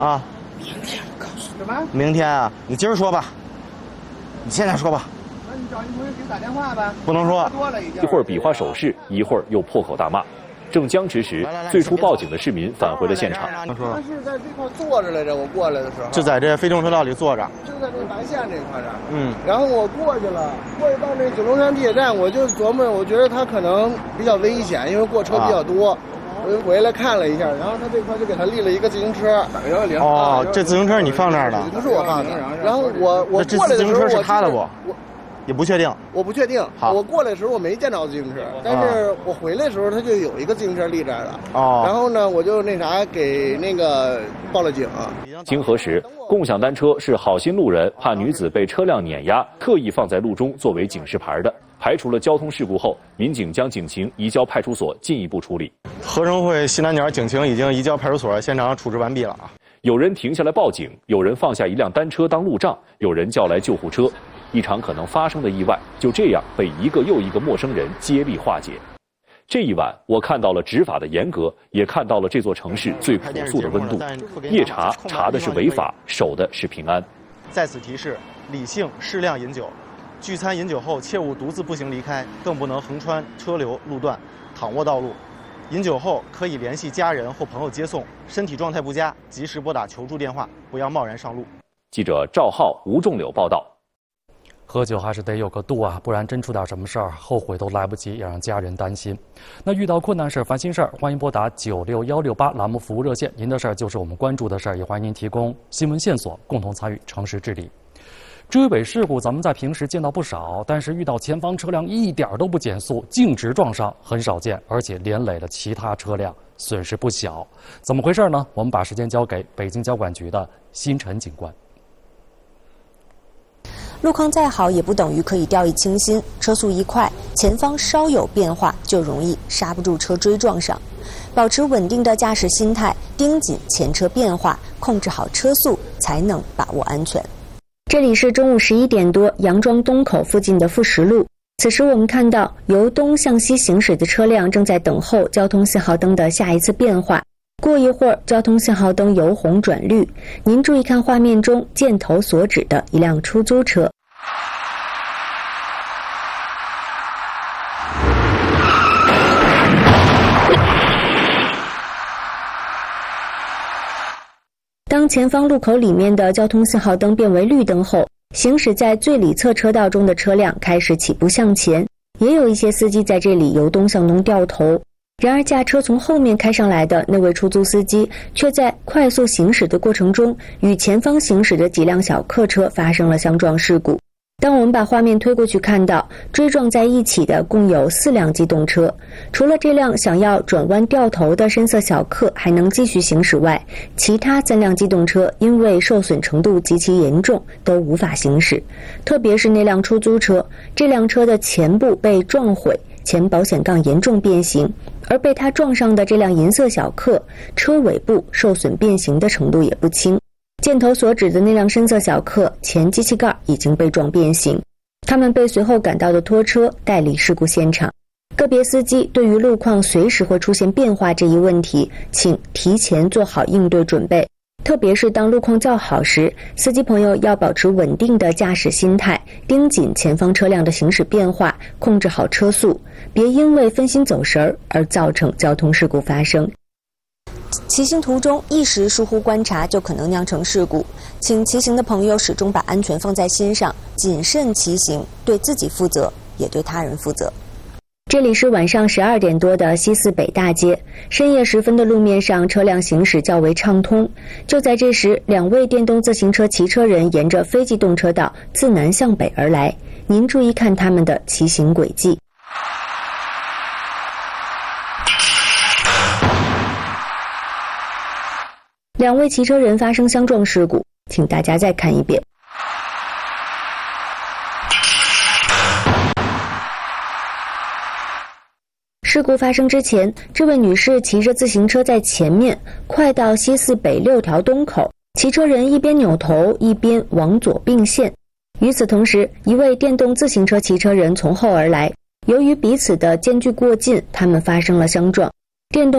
啊？ 明天告诉你。什么？ 明天啊？你今儿说吧，你现在说吧。 那你找你朋友给打电话呗。 不能说。 一会儿比划手势，一会儿又破口大骂。正僵持时，最初报警的市民返回了现场。 他是在这块坐着来着，我过来的时候就在这非正车道里坐着， 就在这白线这块儿。 然后我过去了，过去到那九龙山地铁站，我就琢磨，我觉得他可能比较危险，因为过车比较多。我就回来看了一下，然后他这块就给他立了一个自行车。 哦，这自行车你放那儿了？ 不是我放的。然后我过来的时候， 这自行车是他的不？也不确定， 我不确定。我过来的时候我没见着自行车，但是我回来的时候他就有一个自行车立这儿了。然后呢，我就给那个报了警。 经核实，共享单车是好心路人怕女子被车辆碾压，特意放在路中作为警示牌的。排除了交通事故后，民警将警情移交派出所进一步处理。 合生汇西南角警情已经移交派出所，现场处置完毕了啊。 有人停下来报警，有人放下一辆单车当路障，有人叫来救护车。一场可能发生的意外，就这样被一个又一个陌生人接力化解。这一晚，我看到了执法的严格，也看到了这座城市最朴素的温度。夜查查的是违法，守的是平安。 在此提示：理性适量饮酒，聚餐饮酒后切勿独自步行离开，更不能横穿车流路段，躺卧道路。饮酒后可以联系家人或朋友接送，身体状态不佳，及时拨打求助电话，不要贸然上路。 记者赵浩、吴仲柳报道。 喝酒还是得有个度啊，不然真出点什么事儿，后悔都来不及，也让家人担心。那遇到困难事、烦心事儿，欢迎拨打96168栏目服务热线，您的事儿就是我们关注的事儿，也欢迎您提供新闻线索，共同参与城市治理。追尾事故咱们在平时见到不少，但是遇到前方车辆一点都不减速，径直撞上很少见，而且连累了其他车辆，损失不小。怎么回事呢？我们把时间交给北京交管局的辛晨警官。 路况再好也不等于可以掉以轻心，车速一快，前方稍有变化就容易刹不住车追撞上。保持稳定的驾驶心态，盯紧前车变化，控制好车速，才能把握安全。这里是中午11点多，杨庄东口附近的富实路。此时我们看到由东向西行驶的车辆正在等候交通信号灯的下一次变化。过一会儿，交通信号灯由红转绿。您注意看画面中箭头所指的一辆出租车。当前方路口里面的交通信号灯变为绿灯后，行驶在最里侧车道中的车辆开始起步向前，也有一些司机在这里由东向东掉头。然而驾车从后面开上来的那位出租司机却在快速行驶的过程中与前方行驶的几辆小客车发生了相撞事故。当我们把画面推过去，看到追撞在一起的共有4辆机动车，除了这辆想要转弯掉头的深色小客还能继续行驶外，其他3辆机动车因为受损程度极其严重，都无法行驶。特别是那辆出租车，这辆车的前部被撞毁，前保险杠严重变形，而被它撞上的这辆银色小客，车尾部受损变形的程度也不轻。箭头所指的那辆深色小客前机器盖已经被撞变形，他们被随后赶到的拖车带离事故现场。个别司机对于路况随时会出现变化这一问题，请提前做好应对准备。特别是当路况较好时，司机朋友要保持稳定的驾驶心态，盯紧前方车辆的行驶变化，控制好车速，别因为分心走神而造成交通事故发生。骑行途中一时疏忽观察就可能酿成事故，请骑行的朋友始终把安全放在心上，谨慎骑行，对自己负责，也对他人负责。这里是晚上12点多的西四北大街，深夜时分的路面上车辆行驶较为畅通。就在这时，2位电动自行车骑车人沿着非机动车道自南向北而来，您注意看他们的骑行轨迹。2位骑车人发生相撞事故，请大家再看一遍。事故发生之前，这位女士骑着自行车在前面，快到西四北6条东口，骑车人一边扭头一边往左并线。与此同时，一位电动自行车骑车人从后而来，由于彼此的间距过近，他们发生了相撞。电动